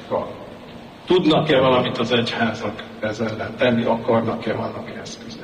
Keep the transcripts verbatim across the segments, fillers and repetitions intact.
van. Tudnak-e valamit az egyházak ezzel ellen tenni, akarnak-e, vannak eszközök?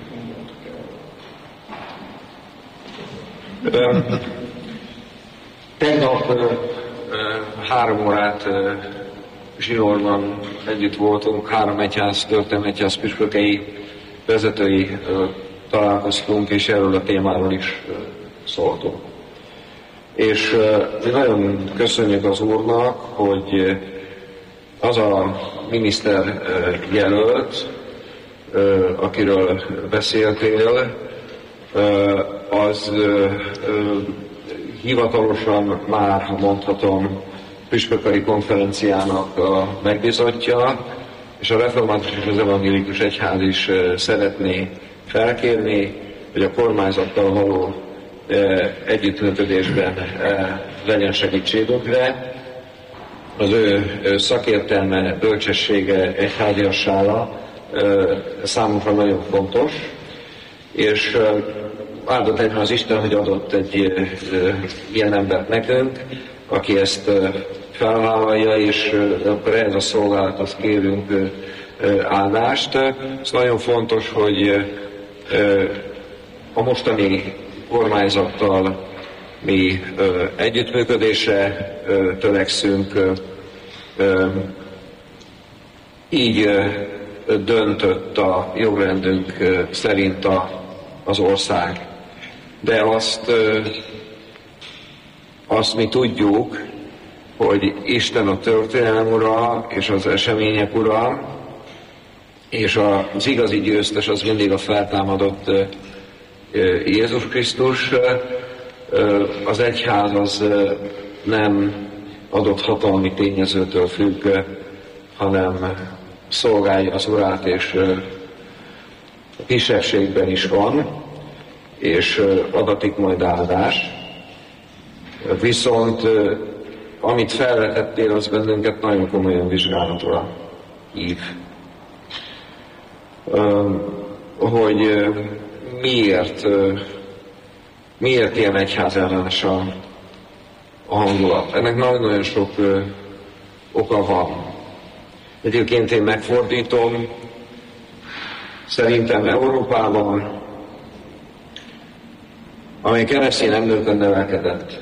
Tegnap ö, ö, három órát ö, Zsinórban együtt voltunk, három egyház, történelmi egyház püspökei, vezetői ö, találkoztunk, és erről a témáról is ö, szóltunk. És ö, mi nagyon köszönjük az Úrnak, hogy az a miniszter ö, jelölt, ö, akiről beszéltél, ö, az ö, ö, hivatalosan már, mondhatom, püspököri konferenciának a megbízottja, és a református és az evangélikus egyház is szeretné felkérni, hogy a kormányzattal való együttműködésben legyen segítségükre. Az ő szakértelme, bölcsessége, egyháziassága számunkra nagyon fontos, és áldott legyen az Isten, hogy adott egy ilyen embert nekünk, aki ezt felvállalja, és akkor ehhez a szolgálathoz kérünk áldást. Ez nagyon fontos, hogy a mostani kormányzattal mi együttműködésre törekszünk, így döntött a jogrendünk szerint a, az ország. De azt, azt mi tudjuk, hogy Isten a történelem ura, és az események ura, és az igazi győztes az mindig a feltámadott Jézus Krisztus. Az egyház az nem adott hatalmi tényezőtől függ, hanem szolgálja az urát, és a kisebbségben is van, és adatik majd áldás. Viszont amit felvetettél, az bennünket nagyon komolyan vizsgálatra hív. Hogy miért, miért ilyen egyházellenes a, a hangulat. Ennek nagyon-nagyon sok oka van. Egyébként én megfordítom, szerintem Európában, amely keresztény emlőkön nevelkedett,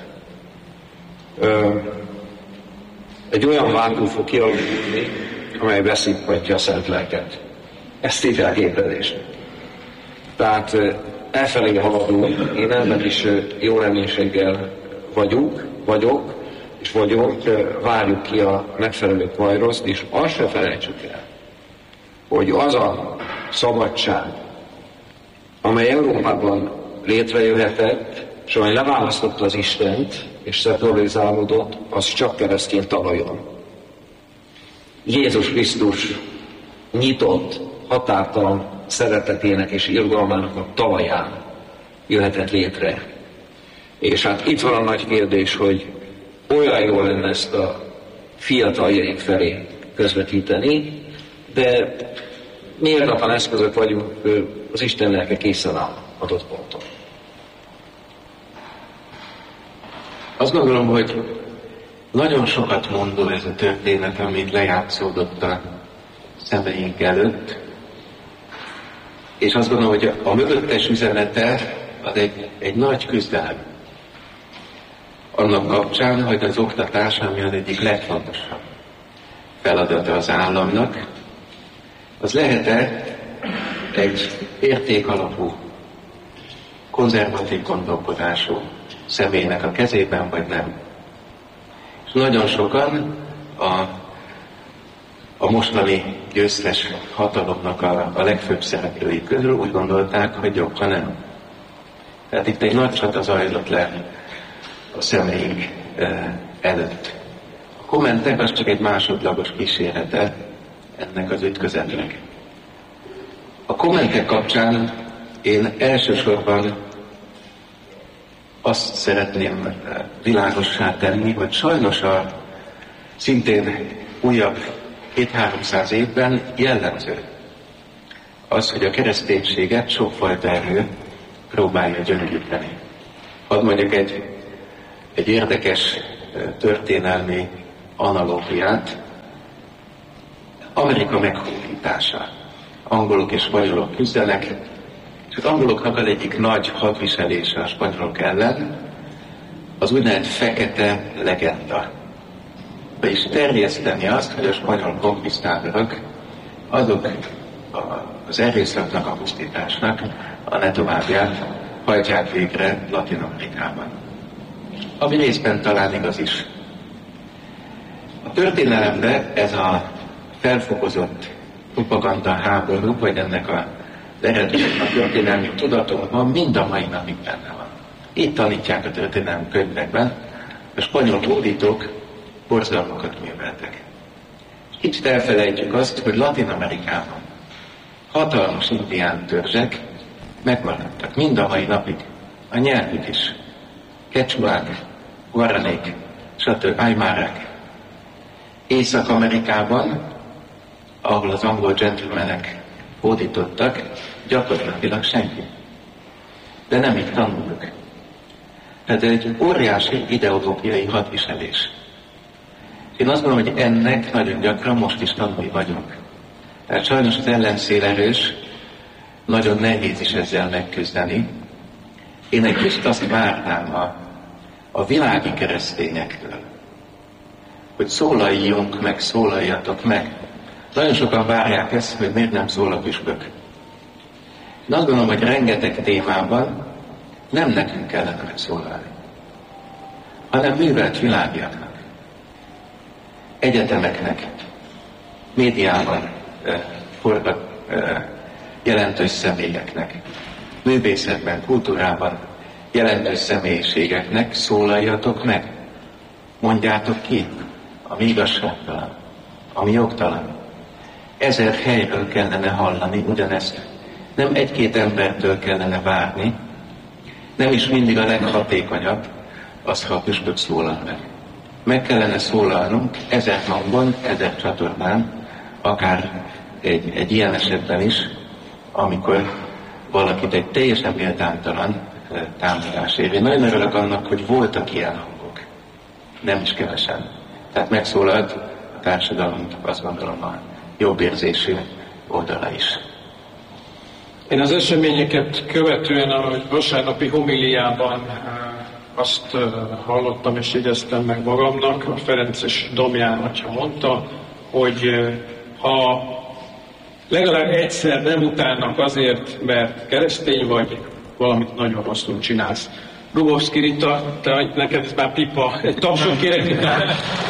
egy olyan vákum fog kialakulni, amely beszippantja a szent lelket. Ezt így elképzelés. Tehát elfelé haladunk, én ebben is jó reménységgel vagyunk, vagyok, és vagyok, várjuk ki a megfelelő vajroszt, és azt se felejtsük el, hogy az a szabadság, amely Európában létrejöhetett, és amely leválasztotta az Istent, és szekularizálódott, az csak keresztény talajon. Jézus Krisztus nyitott, határtalan szeretetének és irgalmának a talaján jöhetett létre. És hát itt van a nagy kérdés, hogy olyan jó lenne ezt a fiataljaink felé közvetíteni, de méltatlan eszközök vagyunk, az Isten lelke készen áll adott ponton. Azt gondolom, hogy nagyon sokat mondó ez a történet, amit lejátszódott a szemeink előtt, és azt gondolom, hogy a mögöttes üzenete az egy, egy nagy küzdelem. Annak kapcsán, hogy az oktatás, ami az egyik legfontosabb feladata az államnak, az lehet-e egy értékalapú, konzervatív gondolkodású személynek a kezében, vagy nem. És nagyon sokan a, a mostani győztes hatalomnak a, a legfőbb szereplői közül úgy gondolták, hogy jobb, ha nem. Tehát itt egy nagy csata zajlott le a szemeink e, előtt. A kommentek az csak egy másodlagos kísérlete ennek az ütközetnek. A kommentek kapcsán én elsősorban azt szeretném világossá tenni, hogy sajnos a szintén újabb kétszáz-háromszáz évben jellemző az, hogy a kereszténységet sokfajta erő próbálja gyönyöríteni. Hadd mondjuk egy, egy érdekes történelmi analógiát. Amerika meghódítása. Angolok és spanyolok küzdenek, és az angoloknak az egyik nagy hadviselése a spanyolok ellen az úgynevezett fekete legenda. Vagyis terjeszteni azt, hogy a spanyol konquisztádorok azok az erőszaknak, a pusztításnak a ne továbbját hajtják végre Latin-Amerikában. Ami részben talán igaz is. A történelemben ez a felfokozott propaganda háború, vagy ennek a eredmény a történelmi tudatunkban mind a mai napig benne van. Itt tanítják a történelmi könyvekben, a spanyol hódítók borzalmakat műveltek. Kicsit elfelejtjük azt, hogy Latin-Amerikában hatalmas indián törzsek megmaradtak mind a mai napig. A nyelvük is. Quechuák, guaranék, stb. Aymárák. Észak-Amerikában, ahol az angol gentlemanek hódítottak, gyakorlatilag senki. De nem így tanuljuk. Ez egy óriási ideológiai hadviselés. Én azt gondolom, hogy ennek nagyon gyakran most is tanulni vagyunk. Tehát sajnos az ellenszél erős, nagyon nehéz is ezzel megküzdeni. Én egy kicsit azt várnám a, a világi keresztényektől, hogy szólaljunk meg, szólaljatok meg. Nagyon sokan várják ezt, hogy miért nem szól a püspök. Én azt gondolom, hogy rengeteg témában nem nekünk kellene megszólalni, hanem művelt világiaknak, egyetemeknek, médiában eh, forgat, eh, jelentős személyeknek, művészetben, kultúrában jelentős személyiségeknek szólaljatok meg. Mondjátok ki, ami igazságtalan, ami jogtalan. Ezer helyről kellene hallani ugyanezt. Nem egy-két embertől kellene várni, nem is mindig a leghatékonyabb az, ha a püspök szólal meg. Meg kellene szólalnunk ezer hangban, ezer csatornán, akár egy, egy ilyen esetben is, amikor valakit egy teljesen méltánytalan támadás ér. Én nagyon örülök annak, hogy voltak ilyen hangok. Nem is kevesen. Tehát megszólalt a társadalom, azt gondolom, a jobb érzésű oldala is. Én az eseményeket követően a vasárnapi homiliában azt hallottam és jegyeztem meg magamnak, a Ferences Domján atya mondta, hogy ha legalább egyszer nem utálnak azért, mert keresztény vagy, valamit nagyon rosszul csinálsz. Rubovszki Rita, te neked ez már pipa, egy tapsot kérek utána.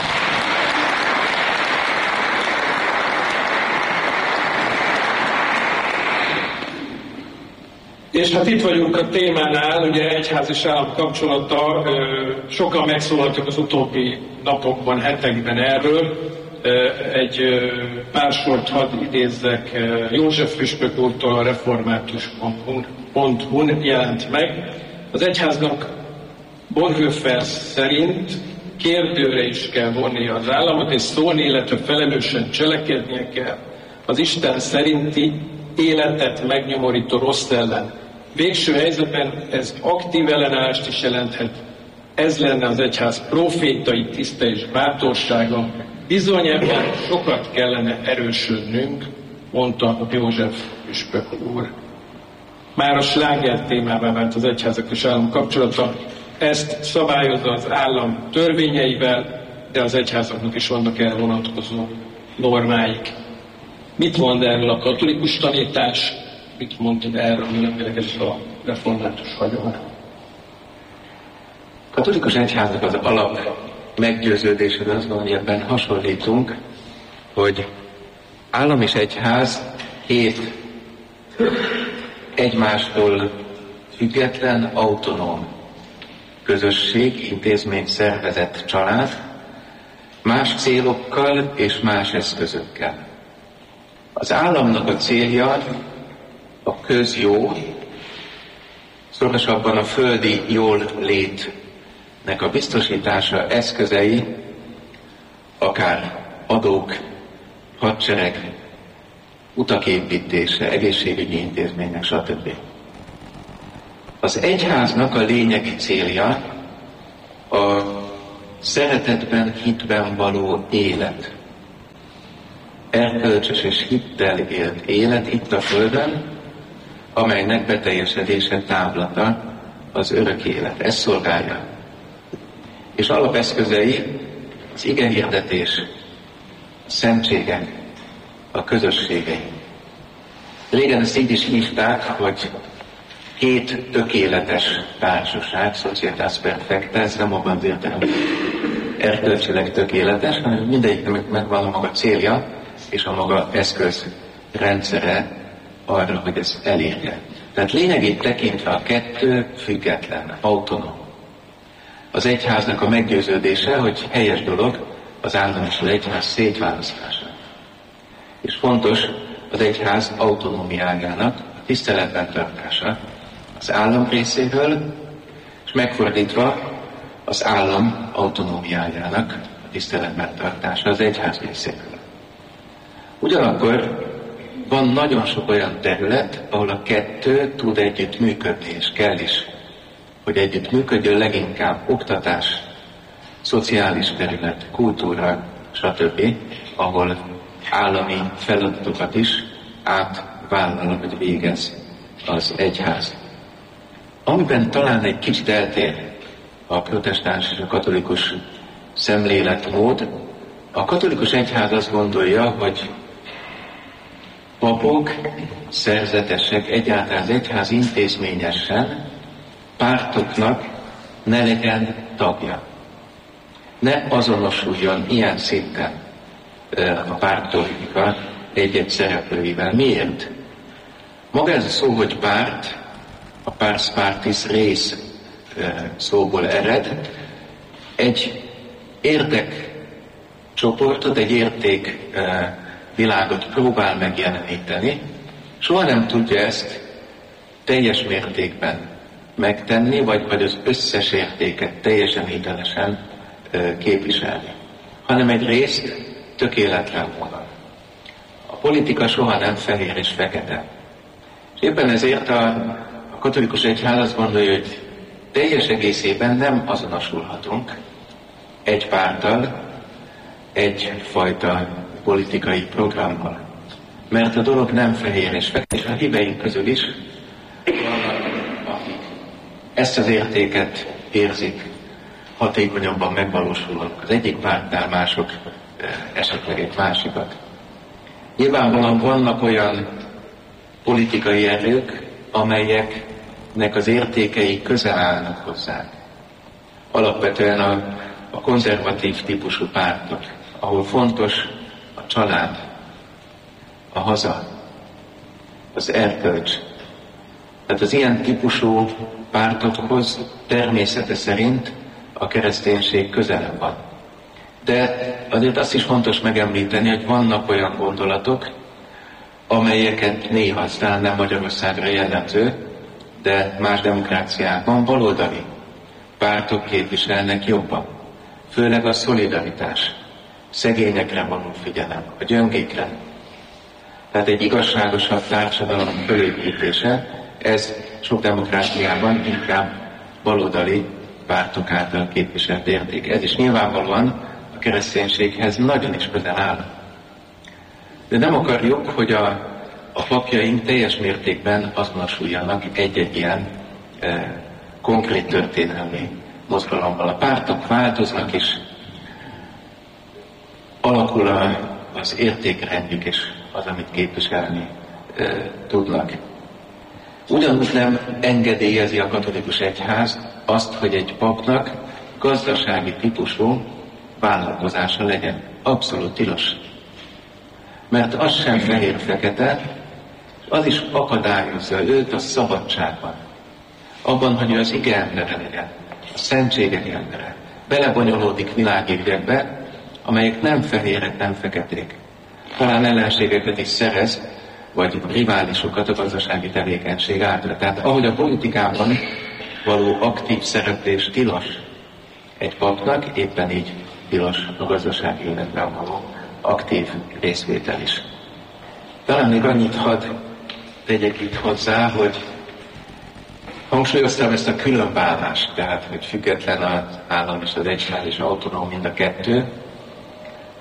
És hát itt vagyunk a témánál, ugye egyház és állam kapcsolata, sokan megszólaltak az utóbbi napokban, hetekben erről. Egy pár sort hadd idézzek József püspök úrtól, a református pont hu-n jelent meg. Az egyháznak Bonhoeffer szerint kérdőre is kell vonni az államot, és szólni, illetve felelősen cselekednie kell az Isten szerinti életet megnyomorító rossz ellen. Végső helyzetben ez aktív ellenállást is jelenthet. Ez lenne az egyház profétai tiszte és bátorsága. Bizony ebben sokat kellene erősödnünk, mondta József püspök úr. Már a sláger témává vált az egyházak és állam kapcsolata. Ezt szabályozza az állam törvényeivel, de az egyházaknak is vannak erre vonatkozó normáik. Mit mond erről a katolikus tanítás? Mit mondtad erről, mindenkinek ez a református hagyomány? A katolikus egyháznak az alap meggyőződésed az van, hogy ebben hasonlítunk, hogy állam és egyház hét egymástól független, autonóm közösség, intézmény, szervezet, család, más célokkal és más eszközökkel. Az államnak a célja a közjó, szorosabban a földi jól létnek a biztosítása, eszközei, akár adók, hadsereg, utak építése, egészségügyi intézmények, stb. Az egyháznak a lényegi célja a szeretetben, hitben való élet. erkölcsös és hittel élt élet itt a Földön, amelynek beteljesedése távlata az örök élet. Ez szolgálja. És alapeszközei az igehirdetés, a szentségek, a közösségei. Régen ezt így is hívták, hogy két tökéletes társaság, societas perfecta, ez nem abban az értelemben erkölcsileg tökéletes, hanem mindegyiknek megvan a maga célja és a maga eszközrendszere arra, hogy ezt elérje. Tehát lényegét tekintve a kettő független, autonóm. Az egyháznak a meggyőződése, hogy helyes dolog az állam és az egyház szétválasztása. És fontos az egyház autonómiájának a tiszteletben tartása az állam részéről, és megfordítva az állam autonómiájának a tiszteletben tartása az egyház részéről. Ugyanakkor van nagyon sok olyan terület, ahol a kettő tud együtt működni, és kell is, hogy együtt működjön, leginkább oktatás, szociális terület, kultúra, stb., ahol állami feladatokat is átvállal, hogy végez az egyház. Amiben talán egy kicsit eltér a protestáns és a katolikus szemléletmód, a katolikus egyház azt gondolja, hogy papok, szerzetesek, egyáltalán az egyház intézményesen pártoknak ne legyen tagja. Ne azonosuljon ilyen szinten a pártpolitika egy-egy szereplőivel. Miért? Maga ez a szó, hogy párt, a pars partis rész szóból ered, egy érdekcsoportot, egy értékvilágot próbál megjeleníteni, soha nem tudja ezt teljes mértékben megtenni, vagy, vagy az összes értéket teljesen hitelesen képviselni, hanem egy részt tökéletlen módon. A politika soha nem fehér és fekete. És éppen ezért a, a katolikus egyház azt gondolja, hogy teljes egészében nem azonosulhatunk egy párttal, egyfajta politikai programmal. Mert a dolog nem fehér és fekete, és a híveink közül is vannak, akik ezt az értéket érzik hatékonyabban megvalósulnak az egyik pártnál, mások esetleg egy másikat. Nyilvánvalóan vannak olyan politikai erők, amelyeknek az értékei közel állnak hozzá. Alapvetően a, a konzervatív típusú pártok, ahol fontos a család, a haza, az erkölcs. Tehát az ilyen típusú pártokhoz természete szerint a kereszténység közelebb van. De azért azt is fontos megemlíteni, hogy vannak olyan gondolatok, amelyeket néha, aztán nem Magyarországra jellemző, de más demokráciákban baloldali pártok képviselnek jobban. Főleg a szolidaritás, szegényekre való figyelem, a gyöngékre. Tehát egy igazságosabb társadalom fölépítése, ez sok demokráciában inkább baloldali pártok által képviselt érték. Ez is nyilvánvalóan a kereszténységhez nagyon is közel áll. De nem akarjuk, hogy a, a papjaink teljes mértékben azonosuljanak egy-egy ilyen e, konkrét történelmi mozgalommal. A pártok változnak is, alakul a, az értékrendjük és az, amit képviselni e, tudnak. Ugyanúgy nem engedélyezi a katolikus egyház azt, hogy egy papnak gazdasági típusú vállalkozása legyen. Abszolút tilos. Mert az sem fehér-fekete, az is akadályozza őt a szabadságban. Abban, hogy ő az ige embere legyen, a szentségek embere. Belebonyolódik világégekbe, amelyek nem fehérek, nem feketék. Talán ellenségeket is szerez, vagy riválisokat a gazdasági tevékenység által. Tehát ahogy a politikában való aktív szereplés tilos egy papnak, éppen így tilos a gazdasági életben való aktív részvétel is. Talán még annyit hadd tegyek itt hozzá, hogy hangsúlyoztam ezt a különválást, tehát hogy független az állam és az egyház és autonóm mind a kettő.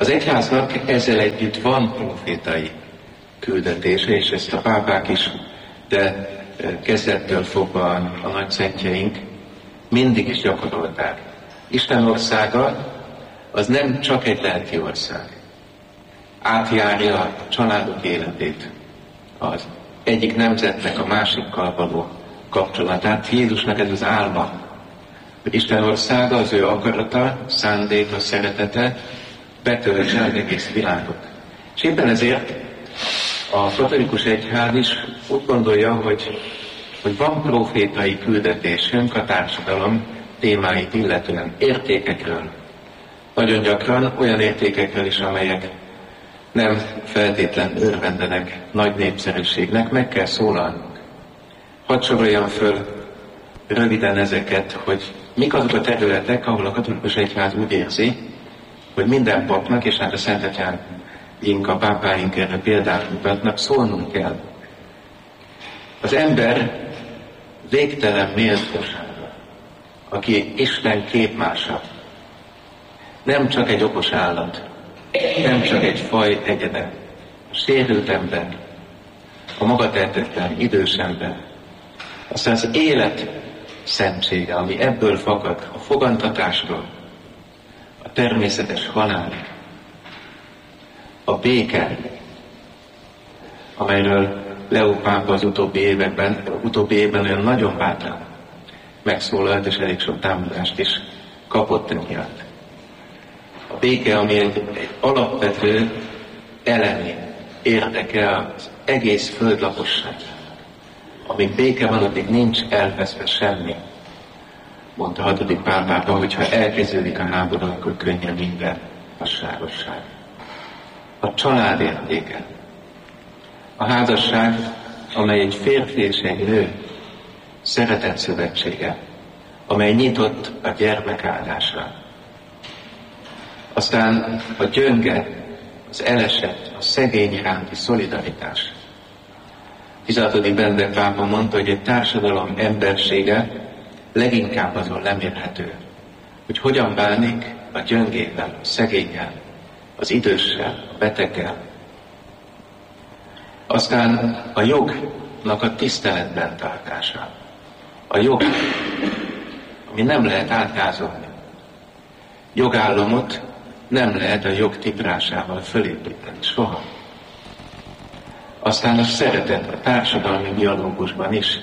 Az egyháznak ezzel együtt van profétai küldetése, és ezt a pápák is, de kezdettől fogva a nagyszentjeink mindig is gyakorolták. Isten országa az nem csak egy lelki ország. Átjárja a családok életét, az egyik nemzetnek a másikkal való kapcsolatát. Jézusnak ez az álma, hogy Isten országa, az ő akarata, szándéka, szeretete betöltse az egész világot. És éppen ezért a katolikus egyház is úgy gondolja, hogy, hogy van profétai küldetésünk a társadalom témáit illetően, értékekről. Nagyon gyakran olyan értékekről is, amelyek nem feltétlen örvendenek nagy népszerűségnek, meg kell szólalnunk. Hadd soroljam föl röviden ezeket, hogy mik azok a területek, ahol a katolikus egyház úgy érzi, hogy minden papnak, és hát a Szentegyházink, a pápáink erre példát mutatnak, szólnunk kell. Az ember végtelen méltósága, aki Isten képmása, nem csak egy okos állat, nem csak egy faj egyede, sérült ember, a magatehetetlen idős ember, aztán az élet szentsége, ami ebből fakad, a fogantatásról, a természetes halál, a béke, amelyről Leó pápa az utóbbi években, utóbbi évben olyan nagyon bátran megszólalt, és elég sok támadást is kapott emiatt. A béke, ami egy, egy alapvető elemi érdeke az egész föld lakosságának. Amíg béke van, addig nincs elveszve semmi. Mondta a hatodik Pál pápa, hogyha elkezdődik a háború, akkor könnyen minden hasságosság. A család értéke. A házasság, amely egy férfi és egy nő szeretett szövetsége, amely nyitott a gyermek áldásra. Aztán a gyönge, az elesett, a szegény iránti szolidaritás. tizenhatodik Benedek pápa mondta, hogy egy társadalom embersége leginkább azon lemérhető, hogy hogyan bánik a gyöngével, a szegénnyel, az időssel, a beteggel. Aztán a jognak a tiszteletben tartása. A jog, ami nem lehet átgázolni. Jogállamot nem lehet a jog tiprásával fölépíteni soha. Aztán a szeretet a társadalmi dialógusban is.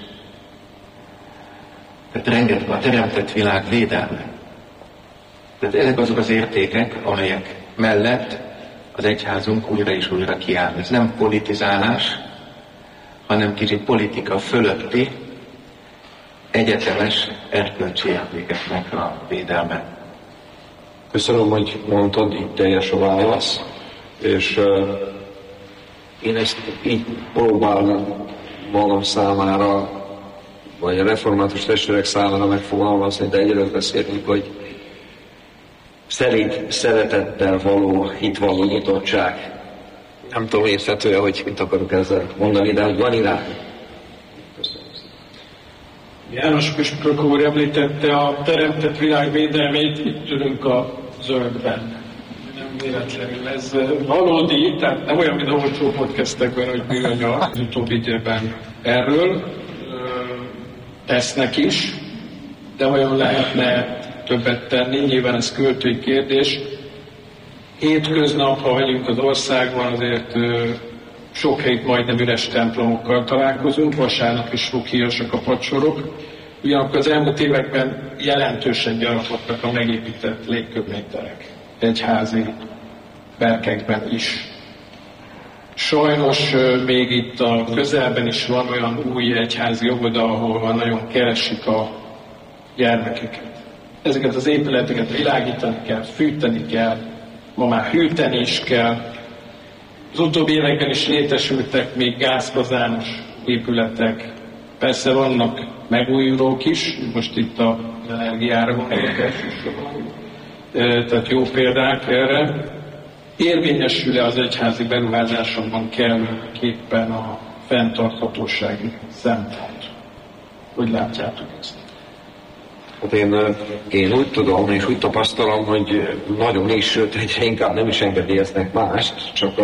Tehát rengeteg a teremtett világ védelme. Tehát ezek azok az értékek, amelyek mellett az egyházunk újra és újra kiáll. Ez nem politizálás, hanem kicsit politika fölötti, egyetemes erkölcsi értékeknek a védelme. Köszönöm, hogy mondtad, így teljes a válasz, és uh, én ezt így próbálom magam számára, vagy a református testvérek számára megfogalmazni, de egyről beszélünk, hogy szerint szeretettel való hitvaló nyitottság. Nem tudom érthetője, hogy mit akarok ezzel mondani, de hogy van irány. János püspök úr említette a teremtett világ védelmét, itt ülünk a zöldben. Nem véletlenül ez valódi, tehát nem olyan, mint olcsó podcastekben, hogy műanyag az utóbbi időben erről tesznek is, de olyan lehetne többet tenni, nyilván ez költői kérdés. Hétköznap, ha vagyunk az országban, azért sok helyt majdnem üres templomokkal találkozunk, vasárnap is foghíjasak a padsorok. Ugyanakkor az elmúlt években jelentősen gyarapodtak a megépített légköbméterek, egyházi berkekben is. Sajnos még itt a közelben is van olyan új egyházi óvoda, ahol nagyon keresik a gyermekeket. Ezeket az épületeket világítani kell, fűteni kell, ma már hűteni is kell. Az utóbbi években is létesültek még gázkazános épületek. Persze vannak megújulók is, most itt az energiára gondolok elsősorban. Tehát jó példák erre. Érvényesül-e az egyházi beruházásokban kellőképpen a fenntarthatósági szempont? Hogy látjátok ezt? Hát én, én úgy tudom, és úgy tapasztalom, hogy nagyon is, sőt, egyre inkább nem is engedélyeznek mást, csak